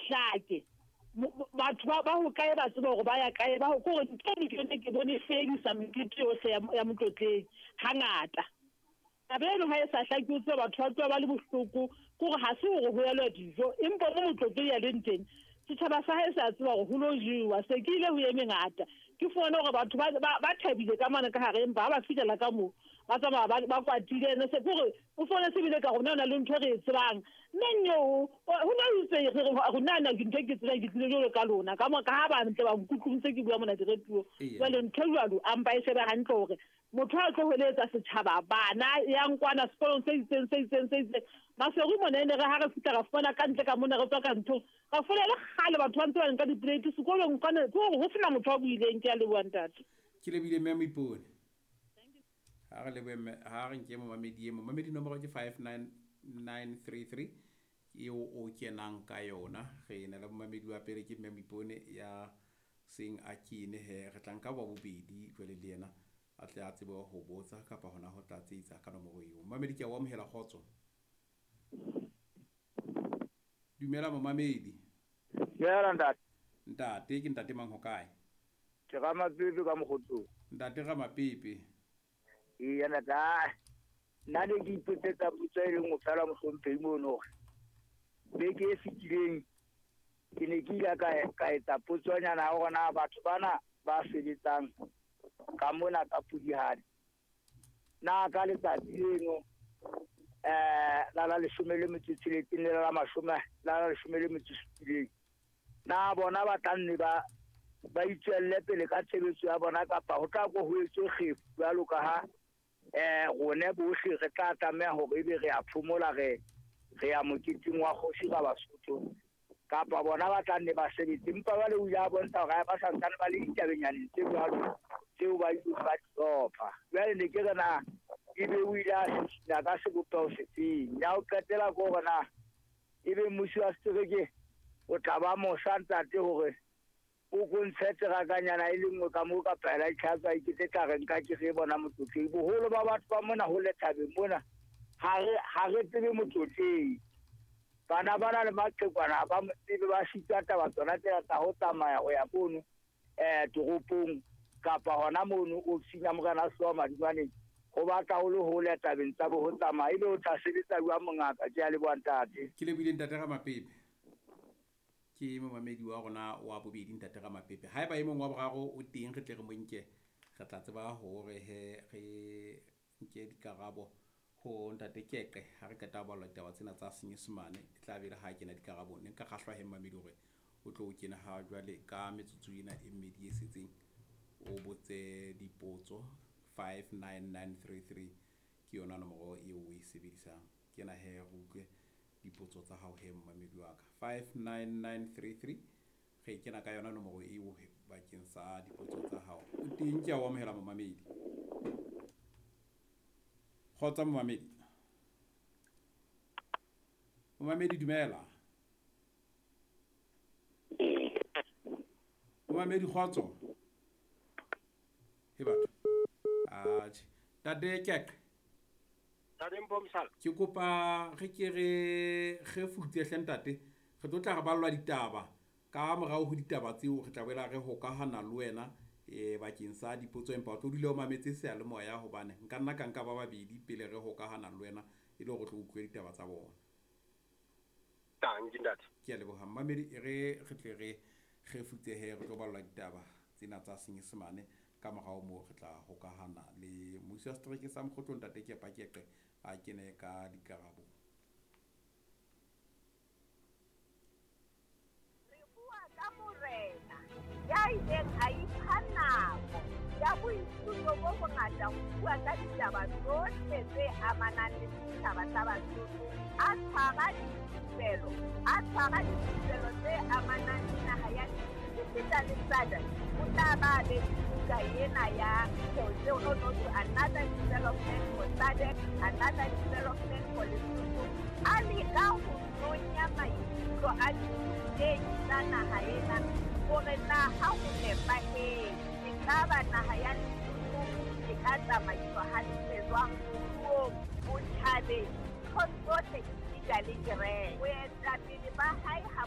hlake batho ba ho kae ba tseba gore ba ya kae ba go re ntse ke bone fedisa mekete yohle ya motlotleng hangata tabelo ha e sa hlake o tseba batho ba le bohloko gore ha se gore ho yelwa dijo empa mo motlotleng ya leng teng setjhaba sa hae sa tseba gore ho lo jiwa se ke ile ho ye mengata ke fona gore batho ba thabile ka mana ka hare empa ba fitela ka moo ba tsamaya ba kwatile ne se gore o fone se bile ka rona na le ntho re e tsebang nne ho na itse re rona na ke ntse ke tsela ke tlile jolo ka lona ka mo ka ha ba ntle ba nkutlungse ke bua mona diretuo ba le ntho jwalo ampa e shebe hantle gore motho a tloheletsa setjhaba bana yang kwana sekolong se itseng maseru mona ene re ha re fitla ra fona ka ntle ka mona re tswa ka ntho ka fola le khale batho ba ntse ba nka diplate sekolong kana go sena motho a buileng ke a le wantate ke le bile mema ipone ha re le beme ha re nke mo mamedi nomoro ke 59933 eo o kenang ka yona ge ena le mamedi wa pele ke mema ipone ya sing a kine he re tlanka ba bobedi jwale le yena a tle a tsebe ho botsa kapa hona ho tlatsetsa ka nomoro eo mamedi ke wa mohela khotso dumela mamedi ya ntate ke ntate mang ho kae ke ga mapipi ka mogotso ntate ga mapipi ya nata nna le ke ipotsetsa potso e leng o fela mohlompheng mono be ke fitileng ke ne ke ile ka etsa potsonyana ya gona batho bana ba sebetsang ka mona ka Pudihadi na ka letsatsi leno la 16 la 17 na bona ba tlanne ba itswelle pele ka tshebetso ya bona kapa ho tla go ho etswe kgefu jalo ka ha gone bohle re tla tlameha hore ebe re a phomola re ya moketing wa kgoši ka Basotho kapa bona ba tlanne ba sebetse empa ba le o ya bontsha hore ba sa tsana ba le ditabenyane tse jwalo tseo ba itse ba tsopa jwale ne ke rena ebe o ile a sena ka sebopego sefeng ya o qetela ko gona ebe mmusi wa setereke o tla ba mosantate gore o kontsetse ga kanyana e le nngwe ka moo ka paela tlhatsa e kete tla re nka ke ge bona motlotleng boholo ba batho ba mona ho lethabeng mona ha re tsebe motlotleng bana ba na le maqhekwana ba tsebe ba sitwa taba tsona tsela tsa ho tsamaya go ya mono toropong kapa hona mono o sinya morena Sewa Madingwaneng go batla ho le ho letabeng tsa bo ho tsamaya ile o tla sebetsa jwa mongaka ke a le bontate ke le bile ntate ga mapepe ke momamedi wa rona wa bobedi ntate ga mapepe ha eba e mong wa boraro o teng re tle re monke re tla tseba hore he re nke dikarabo ho ntate Keke ha re keta ba la taba tsena tsa Senyesemane e tla be le ha kena dikarabo ne ka kgahlwa he mamedi hore o tlo o kena ha jwale ka metsotso ena e mmedi e setseng o botse dipotso 59933 ke yona nomoro eo o e sebedisang ke na he go utlwe dipotso tsa hao he mamedi wa ka 59933 ge kena ka yona nomoro eo bakeng sa dipotso tsa hao o teng ke wa mohela mamedi khotsa mamedi dumela mamedi khotso he batho tate Keke tade mpomsala ke kopa ge futse hlentate re tlo tla re ballwa ditaba ka morao ho ditaba tseo re tla boela re hokahana le wena bakeng sa dipotso empa o tlo dile o mametse se le moya hobane nka nna ka nka ba babedi pele re hokahana le wena e le go tlo utlwe ditaba tsa bona tangi ntate ke a leboga mamedi re tle re futse he re tlo ballwa ditaba tsena tsa Senyesemane ka morao mo re tla hokahana le mmusi wa setereke sa Mokgotlo ntate Keke a kene ka dikarabo re bua ka morena ya ileng a ipha nako ya boithuto bo bongata go bua ka ditaba tsohle tse amanang le setjhaba sa Basotho a tshwara dithupelo tse amanang le naha ya Sita le Sada o tla ba le buka ena ya another development for SADC, another development for Lesotho a leka go nonya maikutlo a diteng tsa naha ena gore naha go nepagetse ka ba naha ya Lesotho e ka tsamaiswa hantle jwang moruong botjhabeng tsohle di ka le kereke go etsa pele ba hae